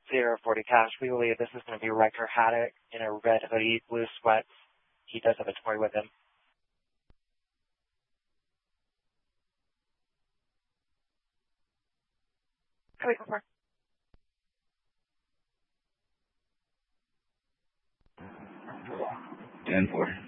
Sierra 40 Cash. We believe this is going to be Riker Haddock in a red hoodie, blue sweats. He does have a toy with him. Can we confirm? 10-4.